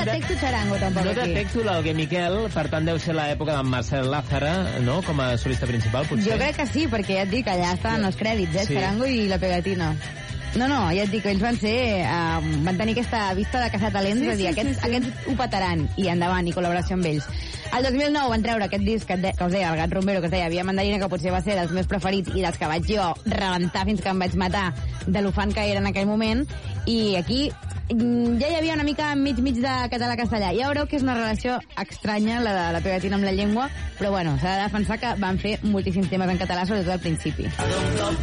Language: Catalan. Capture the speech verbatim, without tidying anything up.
detecto Charango, tampoc, no aquí. No detecto l'Alguer Miquel, per tant deu ser l'època d'en Marcel Lázara, no?, com a solista principal, potser. Jo crec que sí, perquè ja et dic, allà estan els crèdits, eh? Sí. Charango i la pegatina. No, no, ja et dic, ells van ser... Uh, van tenir aquesta vista de caçar talents, sí, de dir, sí, aquests, sí, sí. aquests ho petaran, i endavant, i col·laboració amb ells. El dos mil nou van treure aquest disc que, de, que us deia, el Gat Rombero, que es deia Via Mandarina, que potser va ser dels meus preferits i dels que vaig jo rebentar fins que em vaig matar de l'ufant que era en aquell moment, i aquí ja hi havia una mica mig-mig de català-castellà. Ja veureu que és una relació estranya, la de la pegatina amb la llengua, però bueno, s'ha de defensar que van fer moltíssims temes en català, sobretot al principi.